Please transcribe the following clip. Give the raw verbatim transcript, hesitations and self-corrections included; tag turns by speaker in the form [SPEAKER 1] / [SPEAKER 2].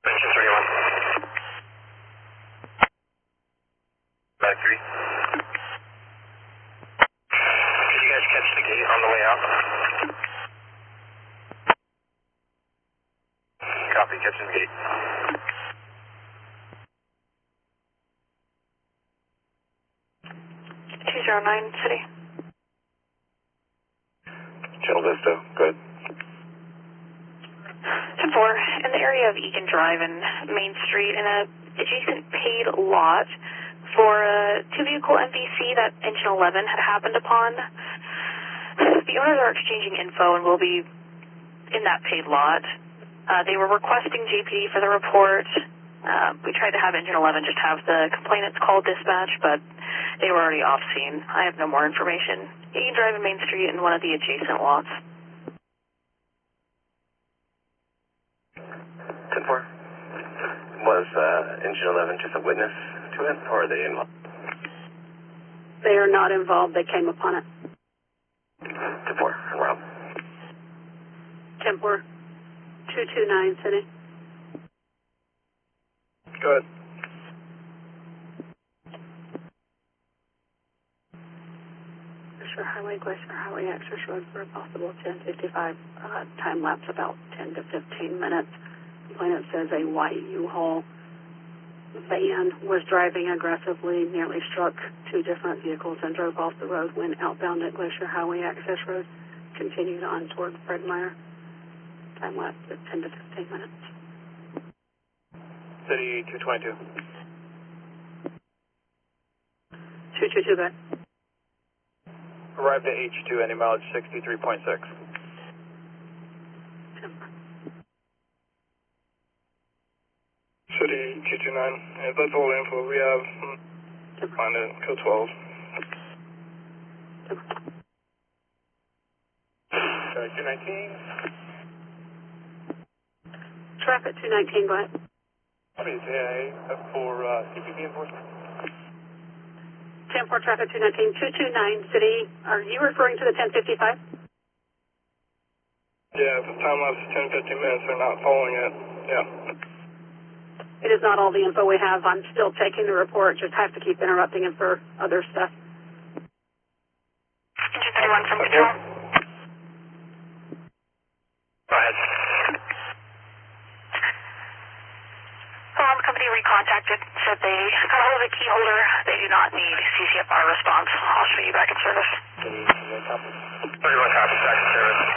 [SPEAKER 1] Engine thirty-one. Back three. Did you guys catch the gate on the way out? Copy, catching the gate.
[SPEAKER 2] two zero nine, City.
[SPEAKER 1] Channel Vista, good.
[SPEAKER 2] ten four, in the area of Egan Drive and Main Street, in a adjacent paid lot for a two-vehicle M V C that engine eleven had happened upon. The owners are exchanging info and will be in that paid lot. Uh, they were requesting J P D for the report. Uh, we tried to have engine eleven just have the complainants call dispatch, but they were already off scene. I have no more information. Egan Drive and Main Street in one of the adjacent lots.
[SPEAKER 1] ten four. Was uh, engine eleven just a witness to it, or are they involved?
[SPEAKER 3] They are not involved. They came upon it.
[SPEAKER 1] ten four, and Rob.
[SPEAKER 3] ten four, two two nine, City.
[SPEAKER 1] Good.
[SPEAKER 3] Glacier Highway, Glacier Highway, Access Road for a possible ten fifty-five uh, time lapse, about ten to fifteen minutes. Complainant says a white U-Haul van was driving aggressively, nearly struck two different vehicles and drove off the road when outbound at Glacier Highway Access Road. Continued on toward Fred Meyer. Time lapse at ten to fifteen minutes.
[SPEAKER 1] City two twenty-two.
[SPEAKER 3] two two two, back.
[SPEAKER 1] Arrived at H two, any mileage sixty-three point six. City two two nine, yeah, that's all the info we have. Find it, code twelve. Sorry, two nineteen.
[SPEAKER 3] Traffic two nineteen, go ahead.
[SPEAKER 1] Copy, J I A for uh, C P P enforcement.
[SPEAKER 3] ten four, traffic two nineteen, two two nine, City. Are you referring to the ten fifty-five?
[SPEAKER 1] Yeah, if it's time lapse is ten to fifteen minutes, they're not following it. Yeah.
[SPEAKER 3] It is not all the info we have. I'm still taking the report. Just have to keep interrupting him for other stuff.
[SPEAKER 2] Engine thirty-one from control.
[SPEAKER 1] Go ahead.
[SPEAKER 2] Alarm company recontacted, said they got hold of the key holder. They do not need C C F R response. I'll show you back in service.
[SPEAKER 1] thirty-one copy, back in service.